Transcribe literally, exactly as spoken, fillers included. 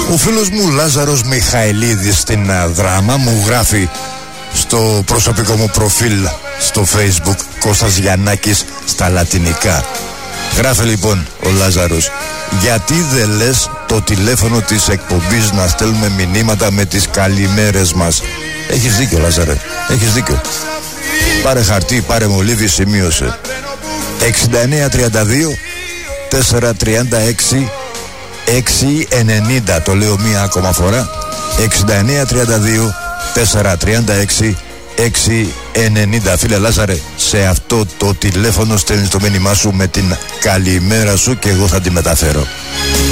Ο φίλος μου Λάζαρος Μιχαηλίδης στην Δράμα μου γράφει στο προσωπικό μου προφίλ στο Facebook Κώστας Γιαννάκης στα λατινικά. Γράφει λοιπόν ο Λάζαρος: γιατί δεν λες το τηλέφωνο της εκπομπής να στέλνουμε μηνύματα με τις καλημέρες μας? Έχεις δίκιο, Λάζαρε, έχεις δίκιο. Πάρε χαρτί, πάρε μολύβι, σημείωσε. εξήντα εννέα τριάντα δύο τετρακόσια τριάντα έξι έξι ενενήντα. Το λέω μία ακόμα φορά. εξήντα εννέα τριάντα δύο τετρακόσια τριάντα έξι έξι ενενήντα. Φίλε Λάζαρε, σε αυτό το τηλέφωνο στέλνεις το μήνυμά σου με την καλημέρα σου και εγώ θα τη μεταφέρω.